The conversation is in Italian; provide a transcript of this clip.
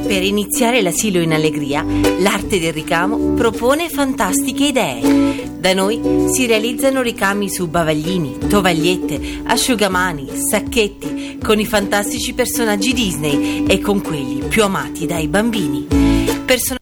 Per iniziare l'asilo in allegria, l'arte del ricamo propone fantastiche idee. Da noi si realizzano ricami su bavaglini, tovagliette, asciugamani, sacchetti, con i fantastici personaggi Disney e con quelli più amati dai bambini. Personaggi